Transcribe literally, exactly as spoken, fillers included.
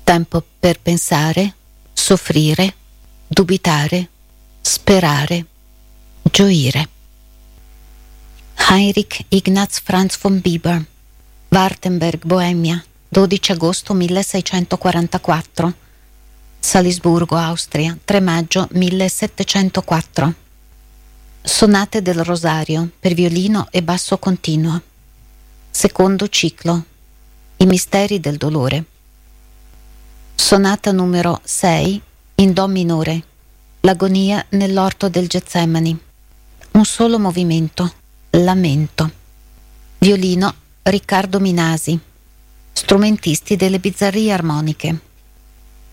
Tempo per pensare, soffrire, dubitare, sperare, gioire. Heinrich Ignaz Franz von Bieber, Wartenberg, Boemia, dodici agosto milleseicentoquarantaquattro. Salisburgo, Austria, tre maggio millesettecentoquattro. Sonate del Rosario per violino e basso continuo. Secondo ciclo. I misteri del dolore. Sonata numero sei in do minore. L'agonia nell'orto del Getsemani. Un solo movimento. Lamento. Violino Riccardo Minasi. Strumentisti delle Bizzarrie Armoniche.